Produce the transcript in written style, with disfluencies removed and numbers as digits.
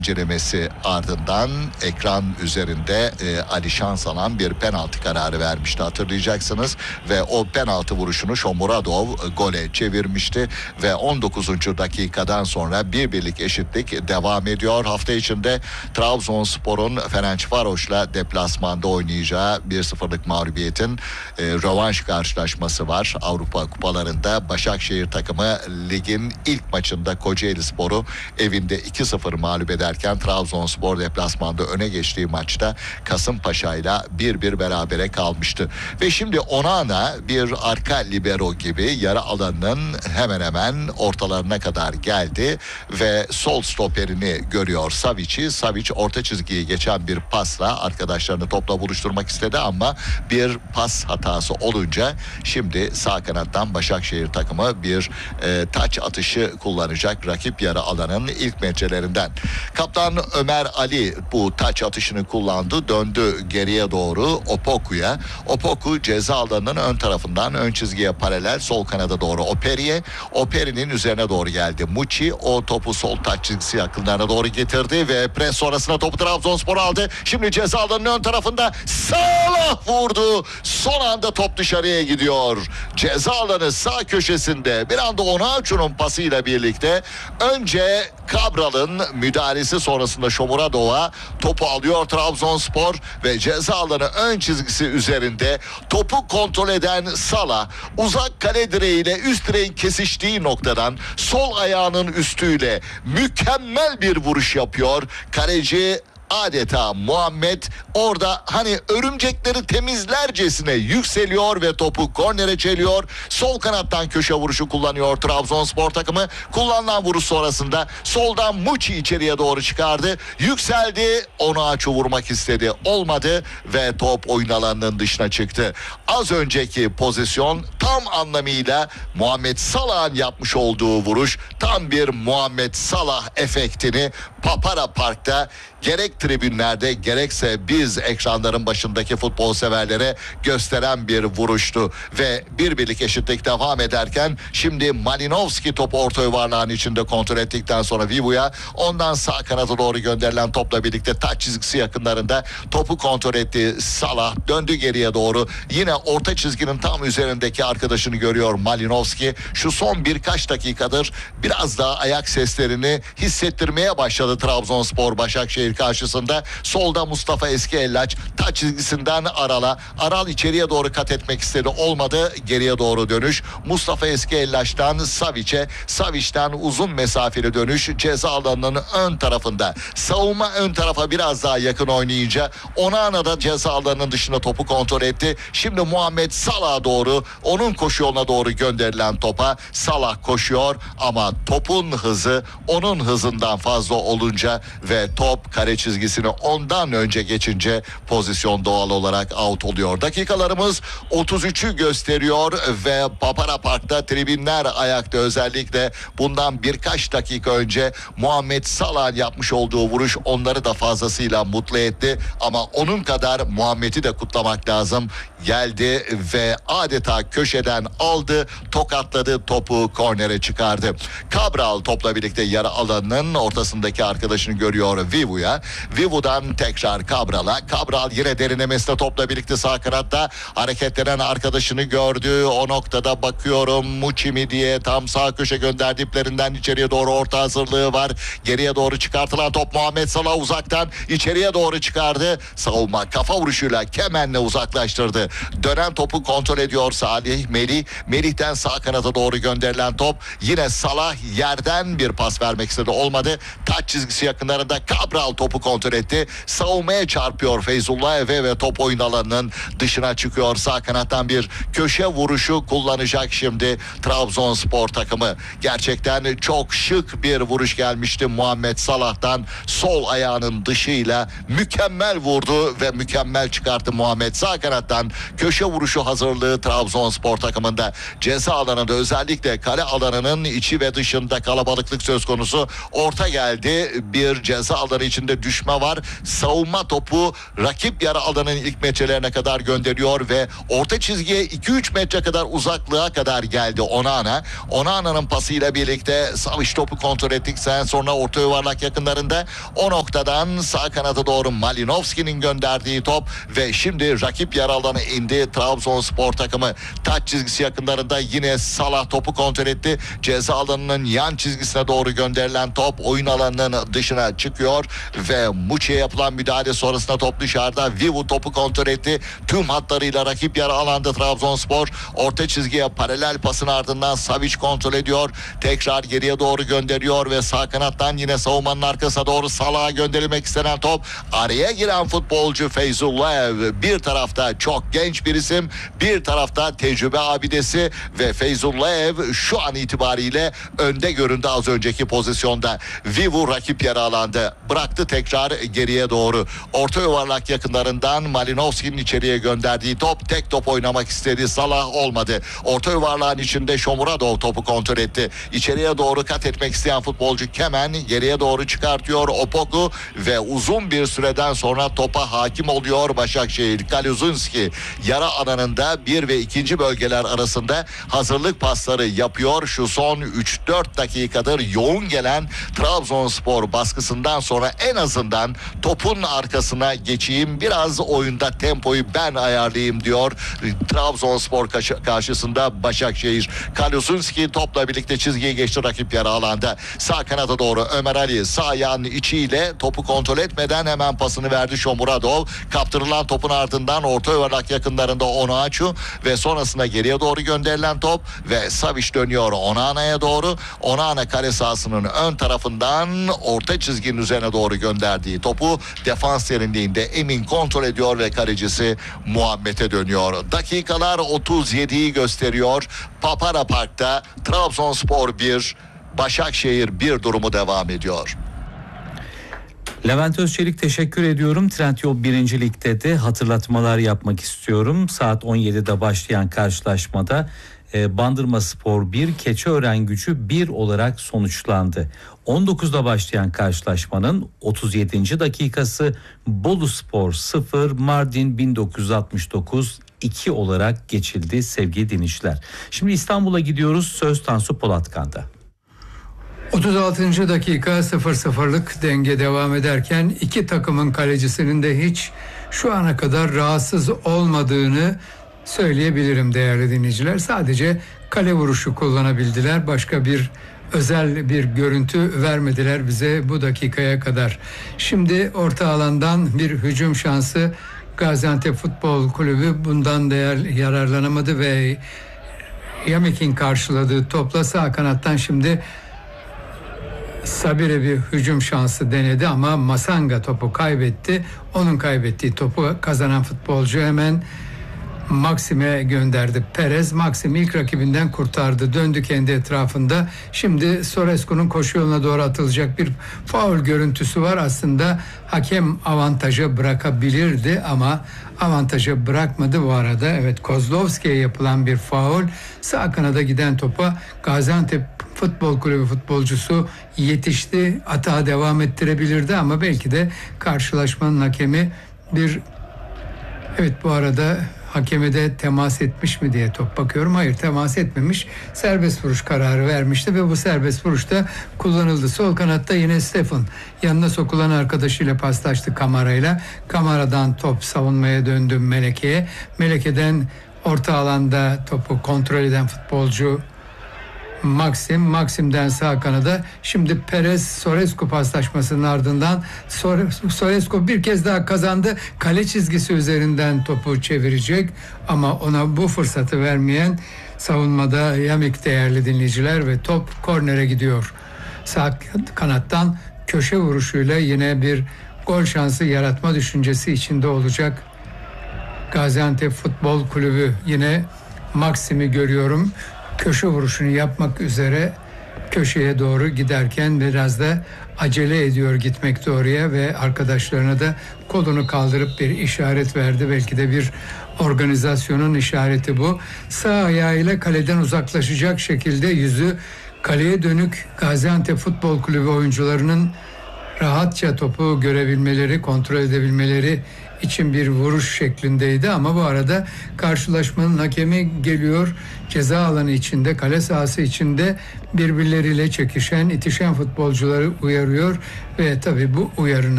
incelemesi ardından ekran üzerinde Ali Şansalan bir penaltı kararı vermişti, hatırlayacaksınız, ve o penaltı vuruşunu Shomurodov gole çevirmişti ve 19. dakikadan sonra birlik eşitlik devam ediyor. Hafta içinde Trabzonspor'un Ferencvaros'la deplasmanda oynayacağı 1-0'lık mağlubiyetin rövanş karşılaşması var. Avrupa kupalarında Başakşehir takımı ligin ilk maçında Kocaelispor'u evinde 2-0 mağlup ederken Trabzonspor deplasmanda öne geçtiği maçta Kasımpaşa'yla 1-1 berabere kalmıştı. Ve şimdi Onana bir arka libero gibi yarı alanının hemen hemen ortalarına kadar geldi ve sol stoperini görüyor Savic'i. Savic orta çizgiyi geçen bir pasla arkadaşlarını topla buluşturmak istedi ama bir pas hatası olunca şimdi sağ kanattan Başakşehir takımı bir taç atışı kullanacak rakip yarı alanın ilk metrelerinden. Kaptan Ömer Ali bu taç atışını kullandı. Döndü geriye doğru Opoku'ya. Opoku ceza alanının ön tarafından ön çizgiye paralel sol kanada doğru Operi'ye. Operi'nin üzerine doğru geldi Muçi. O topu sol taç çizgisi yakınlarına doğru getirdi ve pres sonrasında topu Trabzonspor aldı. Şimdi ceza alanının ön tarafında Salah vurdu. Son anda top dışarıya gidiyor. Ceza alanı sağ köşesinde bir anda Onaçu'nun pasıyla birlikte önce Cabral'ın müdahalesi sonrasında Shomurodov'a topu alıyor Trabzonspor ve ceza alanı ön çizgisi üzerinde topu kontrol eden Salah uzak kale direğiyle üst direğin kesiştiği noktadan sol ayağının üstüyle mükemmel bir vuruş yapıyor. Kaleci adeta Muhammed orada hani örümcekleri temizlercesine yükseliyor ve topu kornere çeliyor. Sol kanattan köşe vuruşu kullanıyor Trabzonspor takımı. Kullanılan vuruş sonrasında soldan Muçi içeriye doğru çıkardı. Yükseldi. Onaçu vurmak istedi. Olmadı ve top oyun alanının dışına çıktı. Az önceki pozisyon tam anlamıyla Muhammed Salah'ın yapmış olduğu vuruş. Tam bir Muhammed Salah efektini Papara Park'ta gerek tribünlerde gerekse biz ekranların başındaki futbol severlere gösteren bir vuruştu ve birlik eşitlik devam ederken şimdi Malinovski topu orta yuvarlağın içinde kontrol ettikten sonra Vivu'ya, ondan sağ kanata doğru gönderilen topla birlikte taç çizgisi yakınlarında topu kontrol etti Salah, döndü geriye doğru, yine orta çizginin tam üzerindeki arkadaşını görüyor Malinovski. Şu son birkaç dakikadır biraz daha ayak seslerini hissettirmeye başladı Trabzonspor Başakşehir karşısında. Solda Mustafa Eskiellaç taç çizgisinden Aral içeriye doğru kat etmek istedi, olmadı, geriye doğru dönüş Mustafa Eskiellaç'tan Savic'e, Savic'ten uzun mesafeli dönüş ceza alanının ön tarafında, savunma ön tarafa biraz daha yakın oynayınca Onana da ceza alanının dışında topu kontrol etti. Şimdi Muhammed Salah'a doğru, onun koşu yoluna doğru gönderilen topa Salah koşuyor ama topun hızı onun hızından fazla olunca ve top kare çizgisini ondan önce geçince pozisyon doğal olarak out oluyor. Dakikalarımız 33'ü gösteriyor ve Papara Park'ta tribünler ayakta. Özellikle bundan birkaç dakika önce Muhammed Salah'ın yapmış olduğu vuruş onları da fazlasıyla mutlu etti ama onun kadar Muhammed'i de kutlamak lazım. Geldi ve adeta köşeden aldı, tokatladı, topu kornere çıkardı. Cabral topla birlikte yarı alanının ortasındaki arkadaşını görüyor Vivu'ya. Vivu'dan tekrar Cabral'a. Cabral yine derinlemesine topla birlikte sağ kanatta hareketlenen arkadaşını gördü. O noktada bakıyorum Muçi mi diye, tam sağ köşe gönderdiklerinden içeriye doğru orta hazırlığı var. Geriye doğru çıkartılan top Muhammed Salah uzaktan içeriye doğru çıkardı. Savunma kafa vuruşuyla Kemen'le uzaklaştırdı. Dönen topu kontrol ediyor Salih Melih. Melih'ten sağ kanata doğru gönderilen top, yine Salah yerden bir pas vermek istedi, olmadı. Taç çizgisi yakınlarında Cabral topu kontrol etti. Savunmaya çarpıyor Feyzullah Eve ve top oyun alanının dışına çıkıyor. Sağ kanattan bir köşe vuruşu kullanacak şimdi Trabzonspor takımı. Gerçekten çok şık bir vuruş gelmişti Muhammed Salah'tan. Sol ayağının dışıyla mükemmel vurdu ve mükemmel çıkarttı Muhammed. Sağ kanattan köşe vuruşu hazırlığı Trabzonspor takımında. Ceza alanında özellikle kale alanının içi ve dışında kalabalıklık söz konusu. Orta geldi. Bir ceza alanı içinde düşme gelişme var. Savunma topu rakip yarı alanın ilk metrelerine kadar gönderiyor ve orta çizgiye 2-3 metre kadar uzaklığa kadar geldi Onana. Onana'nın pasıyla birlikte Savic topu kontrol ettikten sonra orta yuvarlak yakınlarında o noktadan sağ kanada doğru Malinovski'nin gönderdiği top ve şimdi rakip yarı alana indi. Trabzonspor takımı taç çizgisi yakınlarında yine Salah topu kontrol etti. Ceza alanının yan çizgisine doğru gönderilen top oyun alanının dışına çıkıyor ve Muçi'ye yapılan müdahale sonrasında top dışarıda. Vivu topu kontrol etti. Tüm hatlarıyla rakip yarı alanda Trabzonspor orta çizgiye paralel pasın ardından Savic kontrol ediyor. Tekrar geriye doğru gönderiyor ve sağ kanattan yine savunmanın arkasına doğru Salah'a gönderilmek istenen top. Araya giren futbolcu Feyzullaev, bir tarafta çok genç bir isim, bir tarafta tecrübe abidesi ve Feyzullaev şu an itibariyle önde göründü az önceki pozisyonda. Vivu rakip yarı alanda bıraktı tekrar geriye doğru. Orta yuvarlak yakınlarından Malinovski'nin içeriye gönderdiği top, tek top oynamak istedi. Salah olmadı. Orta yuvarlağın içinde Shomurodov topu kontrol etti. İçeriye doğru kat etmek isteyen futbolcu Kemen geriye doğru çıkartıyor Opoku ve uzun bir süreden sonra topa hakim oluyor Başakşehir. Kaluzunski yara alanında 1 ve 2. bölgeler arasında hazırlık pasları yapıyor. Şu son 3-4 dakikadır yoğun gelen Trabzonspor baskısından sonra en azından topun arkasına geçeyim, biraz oyunda tempoyu ben ayarlayayım diyor Trabzonspor karşısında Başakşehir. Kaluzunski topla birlikte çizgiyi geçti rakip yarı alanda. Sağ kanada doğru Ömer Ali sağ ayağının içiyle topu kontrol etmeden hemen pasını verdi Shomurodov. Kaptırılan topun ardından orta yuvarlak yakınlarında Onuachu ve sonrasında geriye doğru gönderilen top ve Savic dönüyor Onana'ya doğru. Onana kale sahasının ön tarafından orta çizginin üzerine doğru gönderdiği topu defans derinliğinde Emin kontrol ediyor ve kalecisi Muhammed'e dönüyor. Dakikalar 37'yi gösteriyor. Papara Park'ta Trabzonspor 1, Başakşehir 1 durumu devam ediyor. Levent Özçelik, teşekkür ediyorum. Trendyol 1. Lig'de de hatırlatmalar yapmak istiyorum. Saat 17'de başlayan karşılaşmada Bandırmaspor 1, Keçiörengucu 1 olarak sonuçlandı. 19'da başlayan karşılaşmanın 37. dakikası Boluspor 0, Mardin 1969 2 olarak geçildi sevgili dinleyiciler. Şimdi İstanbul'a gidiyoruz. Söz Tansu Polatkan'da. 36. dakika 0-0'lık denge devam ederken iki takımın kalecisinin de hiç şu ana kadar rahatsız olmadığını söyleyebilirim değerli dinleyiciler. Sadece kale vuruşu kullanabildiler. Başka bir özel bir görüntü vermediler bize bu dakikaya kadar. Şimdi orta alandan bir hücum şansı, Gaziantep Futbol Kulübü bundan yararlanamadı ve Yamik'in karşıladığı topla sağ kanattan şimdi Sabire bir hücum şansı denedi ama Masanga topu kaybetti. Onun kaybettiği topu kazanan futbolcu hemen Maxim'e gönderdi. Perez, Maxim ilk rakibinden kurtardı. Döndü kendi etrafında. Şimdi Sorescu'nun koşu yoluna doğru atılacak bir faul görüntüsü var. Aslında hakem avantaja bırakabilirdi ama avantaja bırakmadı bu arada. Evet, Kozlovski'ye yapılan bir faul. Sağ kanada giden topa Gaziantep Futbol Kulübü futbolcusu yetişti. Atağa devam ettirebilirdi ama belki de karşılaşmanın hakemi bu arada hakeme de temas etmiş mi diye bakıyorum. Hayır, temas etmemiş. Serbest vuruş kararı vermişti ve bu serbest vuruşta kullanıldı. Sol kanatta yine Stefan yanına sokulan arkadaşıyla paslaştı Kamara'yla. Kamara'dan top savunmaya döndü Meleke'ye. Meleke'den orta alanda topu kontrol eden futbolcu Maxim'den sağ kanada. Şimdi Perez-Sorescu paslaşmasının ardından Sorescu bir kez daha kazandı. Kale çizgisi üzerinden topu çevirecek ama ona bu fırsatı vermeyen savunmada Yamik değerli dinleyiciler ve top kornere gidiyor. Sağ kanattan köşe vuruşuyla yine bir gol şansı yaratma düşüncesi içinde olacak Gaziantep Futbol Kulübü. Yine Maxim'i görüyorum. Köşe vuruşunu yapmak üzere köşeye doğru giderken biraz da acele ediyor gitmekte oraya ve arkadaşlarına da kolunu kaldırıp bir işaret verdi. Belki de bir organizasyonun işareti bu. Sağ ayağıyla kaleden uzaklaşacak şekilde yüzü kaleye dönük Gaziantep Futbol Kulübü oyuncularının rahatça topu görebilmeleri, kontrol edebilmeleri için bir vuruş şeklindeydi ama bu arada karşılaşmanın hakemi geliyor, ceza alanı içinde, kale sahası içinde birbirleriyle çekişen, itişen futbolcuları uyarıyor ve tabii bu uyarının